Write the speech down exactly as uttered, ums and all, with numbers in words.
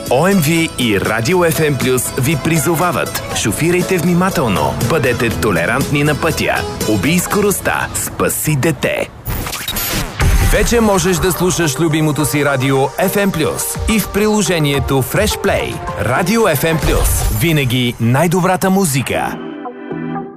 О Ем Ви и Радио Еф Ем Плюс ви призовават. Шофирайте внимателно, бъдете толерантни на пътя. Убий скоростта, спаси дете. Вече можеш да слушаш любимото си радио Еф Ем Плюс и в приложението Fresh Play. Радио Еф Ем Плюс. Винаги най-добрата музика.